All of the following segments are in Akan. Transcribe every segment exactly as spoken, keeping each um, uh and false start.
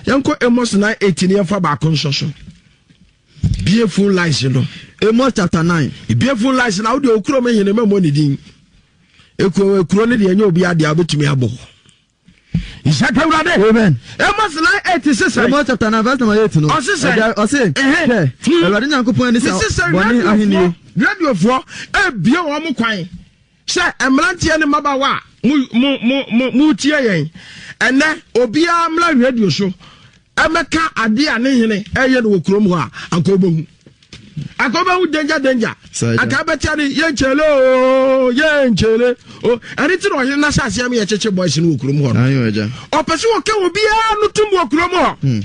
yanko Amos nine eighteen yɛmfa baako nso so beautiful lies no Amos chapter nine beautiful lies na wo de okuro me hene memo ne din ekuro ekuro ne de enye obi ade abetumi abo Isaka urade amen Amos nine eighty-six Amos chapter nine verse number eight no Ose ose eh Awurade Nyankopɔn ani sa bɔne ahenie radio fo e bie wo mo kwan se emrantie ne mabawa mu mu mu mu tie yen ene obi amla radio so emeka ade ane hene eye no okrom ho a akobohu akobohu danger danger akabetia ni yenchele o yenchele o ani ti no hene na sase am ye cheche boys no okrom ho no ayo eja opese wo ke obi a no tum okrom ho hm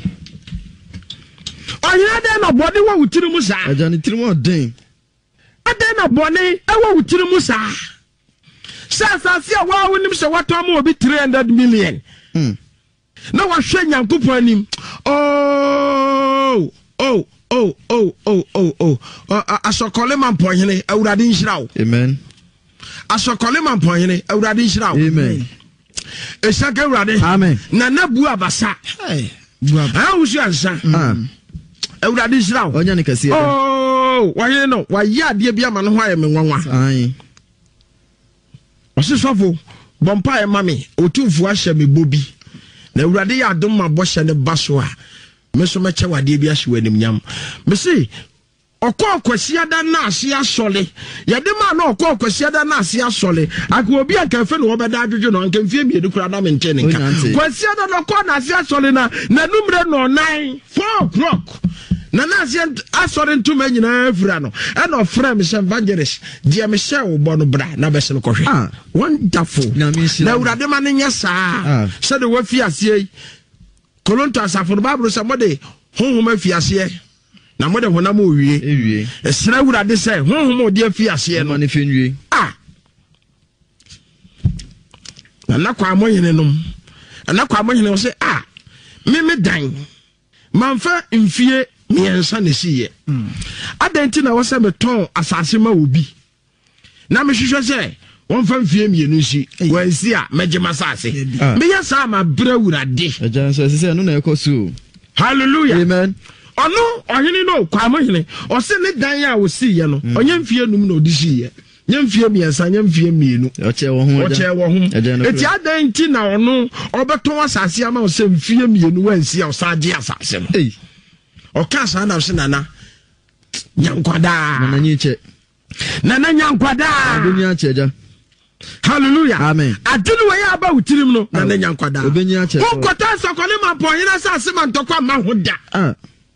oya de na body wa wutiri mu sa eja ni tiri mu den ade na body e wa wutiri mu sa sa sa si a wa wonim se wato ma obi three hundred million hm na wa hwe Nyankopɔn anim oh oh oh oh oh oh oh asokole man pohene awurade nhira wo amen asokole man pohene awurade nhira wo amen esaka awurade amen na na bu abasa hey bu abasa ah wusu ansa ah awurade nhira wo onya ne kase oh wa he no wa ya ade bia ma no ho aye me nwanwa ai osisofo bompa e mame otumfu ahye me bobi na awurade ya adom ma bɔhyɛ ne baso a me so mɛkyɛ wade bi ahye wanim nyam me se ɔkɔ ɔkwasiada na ase asɔle yɛde ma na ɔkɔ ɔkwasiada na ase asɔle akɔ obi anka fe no wɔbɛda adwodwo no anka mfie mienu kura na mente ne nka kwasiada no ɔkɔ na ase asɔle na na numre no nine four o'clock na na ase asɔre ntoma nyina afura no ɛna ɔfrɛ me sɛ evangelist deɛ me hyɛ wo bɔ no bra na bɛse no kɔhwɛ ah wonderful na awurade ma ne nyɛ saa sɛ de wafi ase kolonto asafo no babro sɛ mode honhom afi ase na mode honam owie ewie ɛsra awurade sɛ honhom odi afi ase no ne fenwie ah na kwa mo yene nom na kwa mo yene wo sɛ ah me me dan manfa mfie miensa ne siye adenti na wo se meton asase ma obi na me hwehwe se won fa mfie mienu nsi wansi a megema asase me ya sa ma bra wurade ajan so se no na ekosu hallelujah amen ono ohini no kwa mo hene o se ne dan a wo siye no onye mfie num na odi siye nye mfie miensa nye mfie mienu o che wo ho o che wo ho eti adenti na ono obeton asase ama o se mfie mienu wansi a o sa age asase no eh oka sa na se nana nyankwada nana nyiche nana nyankwada obenya cheja hallelujah amen adunu we aba utirim no nana nyankwada obenya che ko kota sokole ma pohina sa se man tokwa ma hoda ah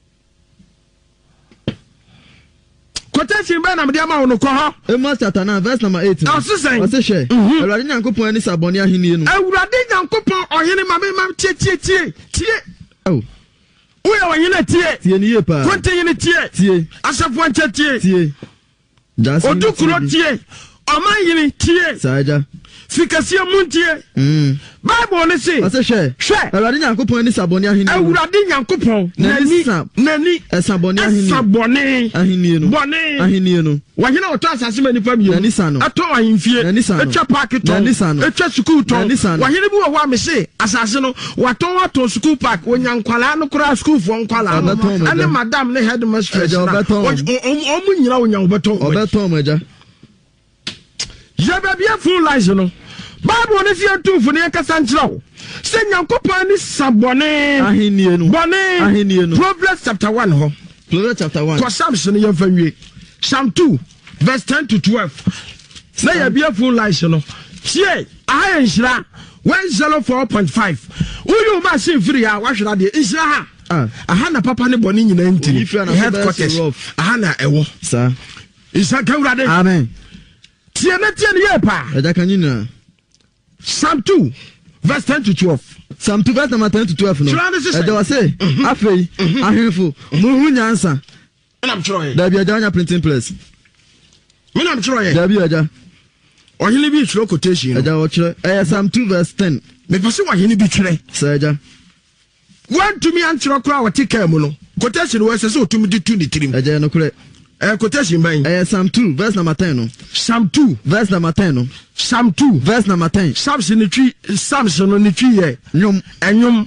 kota simba na mde ama wono ko ho Amos chapter nine verse number eight o se sen o se hwe awurade Nyankopɔn ani sabɔne ahenie no awurade Nyankopɔn ohene ma me ma tie tie tie tie oh uya wanyina tie tie ni ye pa konte yini tie tie asafo anche tie tie just odukuro tie oman yini tie saja fikasia muntie mm bible ne say ase hwe hwe awurade Nyankopɔn ani sabɔne ahenie awurade Nyankopɔn nani nani esabɔne ahenie sabɔne ahenie no bɔne ahenie no wanyina oto asase mani pa miyo ato ahemfie etwa park to etwa school to wanyina bi wo wa me say asase no wato wato school park onyankwala no kura school fo nkwala ane madam ne headmistress na omu nyina onyan obeton obeton maja ya babia full lies no bible ne fie tufo ne kasa nkyerɛw sɛ Nyankopɔn ni sabɔne ahenie no bɔne ahenie no Proverbs chapter one ho Proverbs chapter one ko Psalms no yɛmfa nwie Psalm two verse ten to twelve na ya bia full lies no tie aha nhyira one oh four point five uyu ma se free a wahwera de nhyira ha aha na papa ne bɔne nyina ntiri headquarters aha na ɛwɔ sa isa kawrade amen tie na tie ne ye pa ɛda kan nyina Psalm two verse ten to twelve Psalm two verse ten to twelve no ɛda wa se afei ahemfo muhu nyansa na am tro ye da bia janya printing press me na am tro ye da bia ja ohini bi tro quotation ɛda wo tro ɛyɛ Psalm two verse ten me pese ohini bi twere sa ja wan to me an tro kra wo tika mu no quotation wo se se otumi di tu ni tirim ɛja no kure eh quotation ban ɛyɛ Psalm two verse number ten no Psalm two verse number ten no Psalm two verse number ten Psalms ni twi Psalms no ni twi ye nyom enyom